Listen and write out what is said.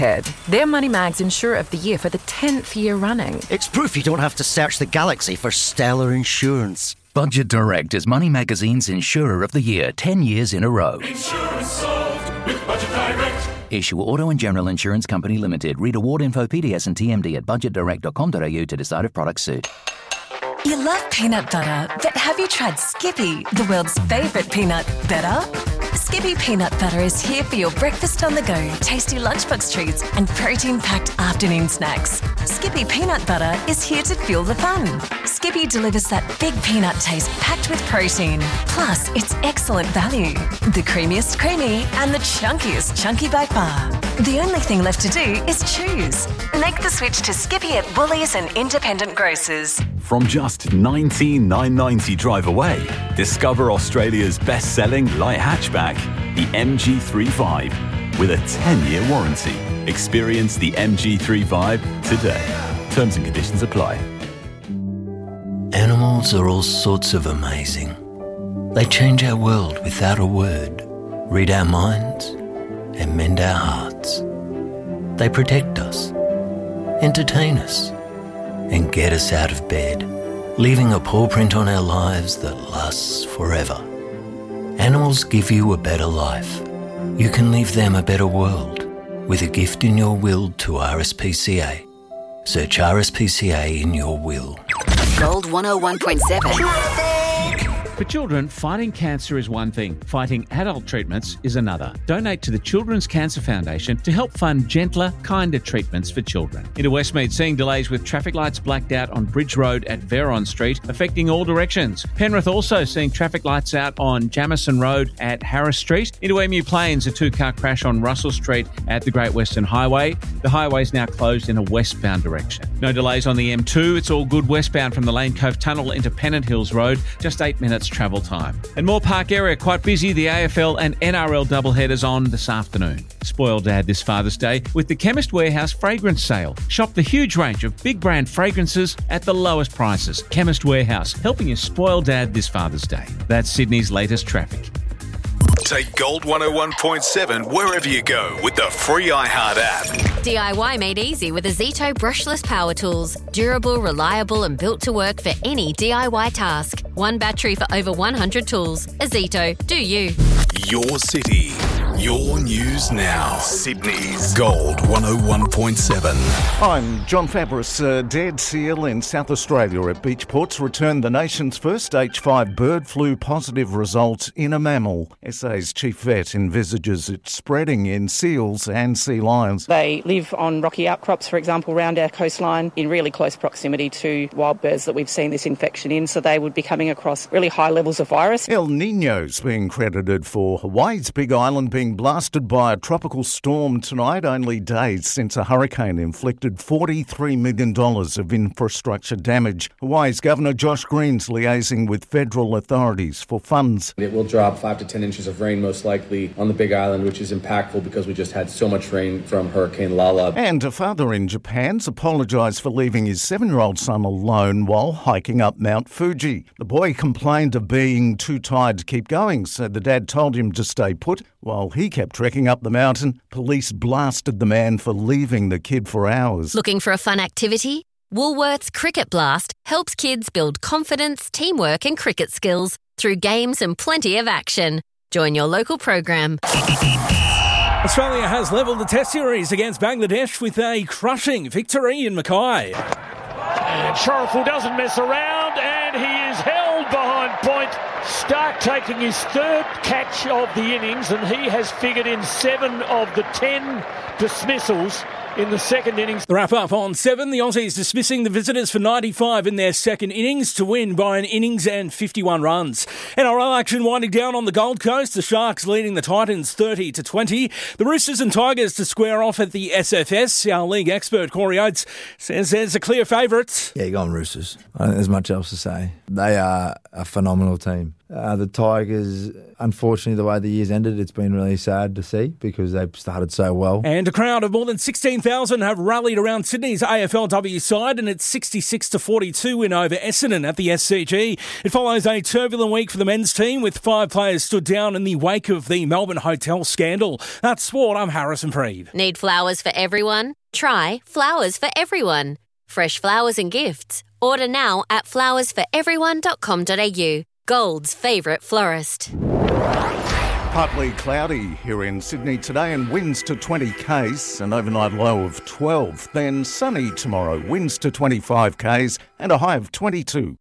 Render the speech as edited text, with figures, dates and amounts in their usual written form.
They're Moneymags Insurer of the Year for the 10th year running. It's proof you don't have to search the galaxy for stellar insurance. Budget Direct is Money Magazine's Insurer of the Year 10 years in a row. Insurance solved with Budget Direct. Issue Auto and General Insurance Company Limited. Read award info, PDS and TMD at budgetdirect.com.au to decide if products suit. You love peanut butter, but have you tried Skippy, the world's favourite peanut butter? Skippy Peanut Butter is here for your breakfast on the go, tasty lunchbox treats and protein-packed afternoon snacks. Skippy Peanut Butter is here to fuel the fun. Skippy delivers that big peanut taste packed with protein. Plus, it's excellent value. The creamiest creamy and the chunkiest chunky by far. The only thing left to do is choose. Make the switch to Skippy at Woolies and independent grocers. From just $19,990 drive away, discover Australia's best-selling light hatchback, the MG35, with a 10-year warranty. Experience the MG35 today. Terms and conditions apply. Animals are all sorts of amazing. They change our world without a word, read our minds, and mend our hearts. They protect us, entertain us, and get us out of bed, leaving a paw print on our lives that lasts forever. Animals give you a better life. You can leave them a better world with a gift in your will to RSPCA. Search RSPCA in your will. Gold 101.7. For children, fighting cancer is one thing. Fighting adult treatments is another. Donate to the Children's Cancer Foundation to help fund gentler, kinder treatments for children. Into Westmead, seeing delays with traffic lights blacked out on Bridge Road at Veron Street, affecting all directions. Penrith also seeing traffic lights out on Jamison Road at Harris Street. Into Emu Plains, a two-car crash on Russell Street at the Great Western Highway. The highway is now closed in a westbound direction. No delays on the M2. It's all good westbound from the Lane Cove Tunnel into Pennant Hills Road. Just 8 minutes travel time. And Moore Park area quite busy. The AFL and NRL doubleheaders on this afternoon. Spoil Dad this Father's Day with the Chemist Warehouse fragrance sale. Shop the huge range of big brand fragrances at the lowest prices. Chemist Warehouse, helping you spoil Dad this Father's Day. That's Sydney's latest traffic. Take Gold 101.7 wherever you go with the free iHeart app. DIY made easy with Azito brushless power tools. Durable, reliable and built to work for any DIY task. One battery for over 100 tools. Azito, do you. Your city, your news now. Sydney's Gold 101.7. I'm John Fabris. A dead seal in South Australia at Beachports returned the nation's first H5 bird flu positive result in a mammal. SA's chief vet envisages it spreading in seals and sea lions. They live on rocky outcrops, for example, around our coastline in really close proximity to wild birds that we've seen this infection in, so they would be coming across really high levels of virus. El Niño's being credited for Hawaii's Big Island being blasted by a tropical storm tonight, only days since a hurricane inflicted $43 million of infrastructure damage. Hawaii's Governor Josh Green's liaising with federal authorities for funds. It will drop 5 to 10 inches of rain most likely on the Big Island, which is impactful because we just had so much rain from Hurricane Lala. And a father in Japan's apologised for leaving his 7-year-old son alone while hiking up Mount Fuji. The boy complained of being too tired to keep going, so the dad told him to stay put. While he kept trekking up the mountain, police blasted the man for leaving the kid for hours. Looking for a fun activity? Woolworths Cricket Blast helps kids build confidence, teamwork and cricket skills through games and plenty of action. Join your local program. Australia has levelled the Test series against Bangladesh with a crushing victory in Mackay. And Shariful doesn't mess around, and he is held behind point. Stark taking his third catch of the innings, and he has figured in 7 of the 10 dismissals in the second innings. The wrap up on 7, the Aussies dismissing the visitors for 95 in their second innings to win by an innings and 51 runs. NRL action winding down on the Gold Coast, the Sharks leading the Titans 30-20. The Roosters and Tigers to square off at the SFS. Our league expert Corey Oates says there's a clear favourite. Yeah, you go on Roosters. I don't think there's much else to say. They are a phenomenal team. The Tigers, unfortunately, the way the year's ended, it's been really sad to see because they've started so well. And a crowd of more than 16,000 have rallied around Sydney's AFLW side in its 66-42 win over Essendon at the SCG. It follows a turbulent week for the men's team with 5 players stood down in the wake of the Melbourne hotel scandal. That's sport. I'm Harrison Freed. Need flowers for everyone? Try Flowers for Everyone. Fresh flowers and gifts. Order now at flowersforeveryone.com.au. Gold's favourite florist. Partly cloudy here in Sydney today and winds to 20 k's, an overnight low of 12. Then sunny tomorrow, winds to 25 k's and a high of 22.